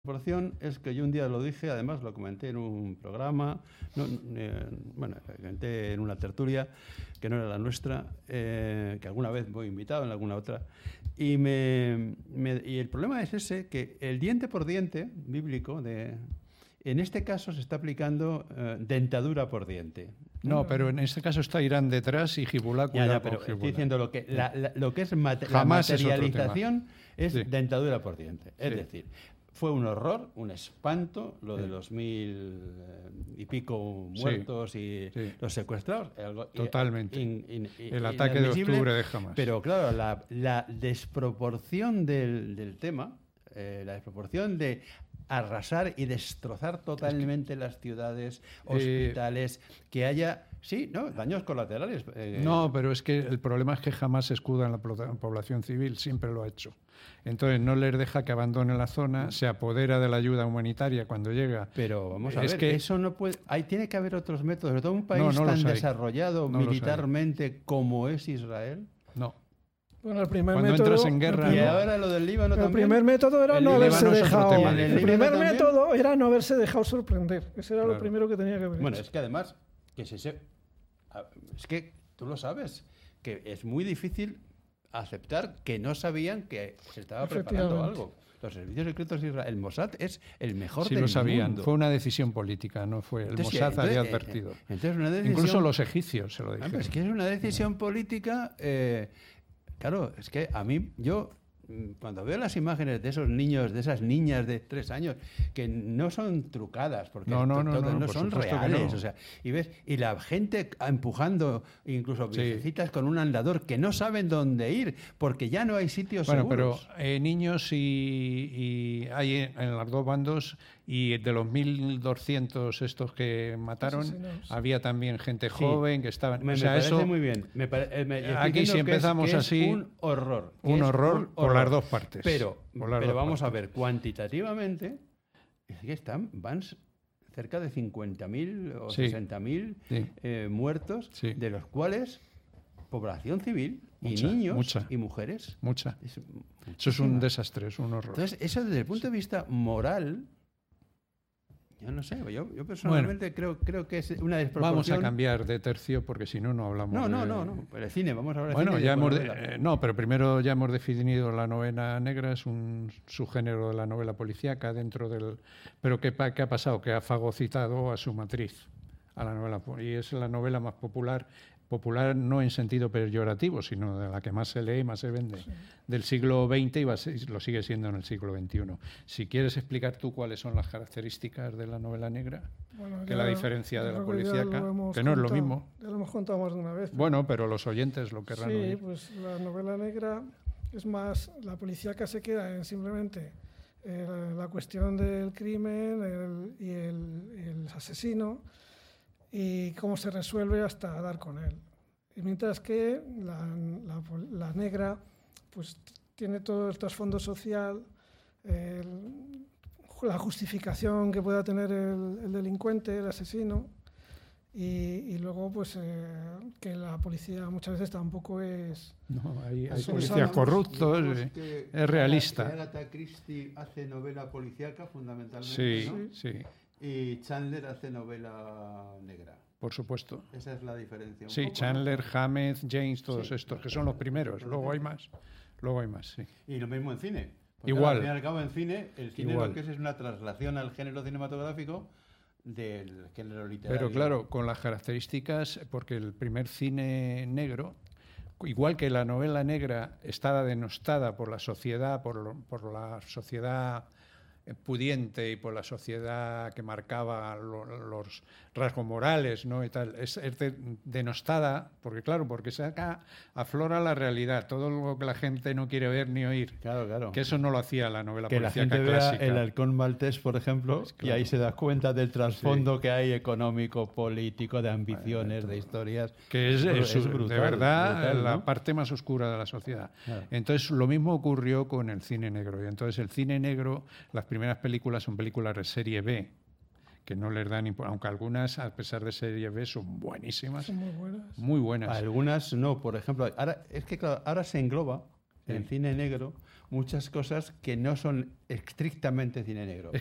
proporción es que yo un día lo dije, además lo comenté en un programa, bueno, comenté en una tertulia que no era la nuestra, que alguna vez voy invitado en alguna otra, y el problema es ese, que el diente por diente bíblico, en este caso se está aplicando dentadura por diente. No, pero en este caso está Irán detrás y Hezbollah cuidado pero con Hezbollah. estoy diciendo lo que es la Jamás es otro materialización es Sí. dentadura por diente. Es Sí. decir, fue un horror, un espanto, lo de los 1000 y pico muertos y los secuestrados. Algo Totalmente. El ataque de octubre de Hamas. Pero claro, la desproporción del tema, la desproporción de arrasar y destrozar totalmente las ciudades, hospitales, que haya, daños colaterales. No, pero es que el problema es que jamás se escuda en la población civil, siempre lo ha hecho. Entonces no les deja que abandonen la zona, se apodera de la ayuda humanitaria cuando llega. Pero vamos a ver, que eso no puede. Tiene que haber otros métodos. Sobre todo un país tan desarrollado militarmente como es Israel. No. Bueno, el primer Cuando método, entras en guerra. Y ahora lo del Líbano también. El primer método era no haberse dejado. El primer método era no haberse dejado sorprender. Ese era lo primero que tenía que haber. Bueno, es que además, es que tú lo sabes, que es muy difícil aceptar que no sabían que se estaba preparando algo. Los servicios secretos de Israel, el Mossad es el mejor del mundo. Sí, lo sabían. Fue una decisión política, no fue. El Mossad había advertido. Incluso los egipcios se lo dijeron. Es que es una decisión política. Claro, es que a mí, cuando veo las imágenes de esos niños, de esas niñas de 3 años, que no son trucadas, porque no son reales, o sea, y la gente empujando, incluso viejecitas con un andador, que no saben dónde ir, porque ya no hay sitios seguros. Pero niños y hay en los dos bandos, y de los 1.200 estos que mataron, había también gente joven que estaban... Me parece muy bien. Aquí si empezamos así... un horror. Un horror por las dos partes. Pero vamos a ver, cuantitativamente, es que van cerca de 50.000 o 60.000 muertos, de los cuales población civil y niños y mujeres. Eso es un desastre, es un horror. Entonces, eso desde el punto de vista moral... Yo no sé, yo personalmente creo que es una desproporción. Vamos a cambiar de tercio porque si no, no hablamos No, pero el cine, vamos a hablar de cine. Bueno, pero primero ya hemos definido la novela negra, es un subgénero de la novela policíaca dentro del... Pero ¿qué ha pasado? Que ha fagocitado a su matriz, a la novela, y es la novela más popular no en sentido peyorativo, sino de la que más se lee y más se vende, del siglo XX y lo sigue siendo en el siglo XXI. Si quieres explicar tú cuáles son las características de la novela negra, que la diferencia de la policíaca, que no es lo mismo. Ya lo hemos contado más de una vez. Bueno, pero los oyentes lo querrán oír. Sí, pues la novela negra es más, la policíaca se queda en simplemente la cuestión del crimen y el asesino, y cómo se resuelve hasta dar con él. Y mientras que la negra pues tiene todo el trasfondo social, la justificación que pueda tener el delincuente, el asesino, y luego pues que la policía muchas veces tampoco es... No, hay policías corruptos, es realista. Agatha Christie hace novela policíaca fundamentalmente, Sí. Y Chandler hace novela negra. Por supuesto. Esa es la diferencia. Sí, Chandler, Hammett, James, todos estos, que son los primeros. Luego hay más, sí. Y lo mismo en cine. Igual. Al fin y al cabo, en cine, el cine lo que es una traslación al género cinematográfico del género literario. Pero claro, con las características, porque el primer cine negro, igual que la novela negra estaba denostada por la sociedad, por la sociedad pudiente y por la sociedad que marcaba los rasgos morales, ¿no? Y tal, es denostada, porque acá aflora la realidad, todo lo que la gente no quiere ver ni oír. Claro. Que eso no lo hacía la novela que policíaca la gente clásica. Vea El Halcón Maltés, por ejemplo, pues claro. Y ahí se da cuenta del trasfondo que hay económico, político, de ambiciones, de historias. Que es brutal, de verdad, brutal, la ¿no? parte más oscura de la sociedad. Claro. Entonces, lo mismo ocurrió con el cine negro. Y entonces, el cine negro, las primeras películas son películas de serie B, que no les dan, aunque algunas, a pesar de serie B, son buenísimas. Son muy buenas. Muy buenas. Algunas no, por ejemplo. Ahora se engloba en cine negro muchas cosas que no son estrictamente cine negro.